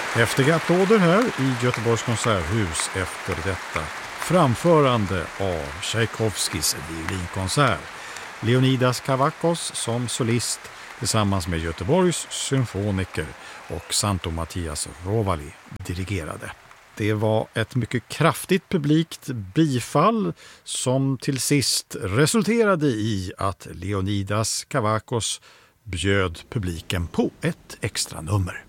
Häftiga applåder här i Göteborgs konserthus efter detta framförande av Tchaikovskis violinkonsert. Leonidas Kavakos som solist tillsammans med Göteborgs symfoniker och Santo Mattias Rovali dirigerade. Det var ett mycket kraftigt publikt bifall som till sist resulterade i att Leonidas Kavakos bjöd publiken på ett extra nummer.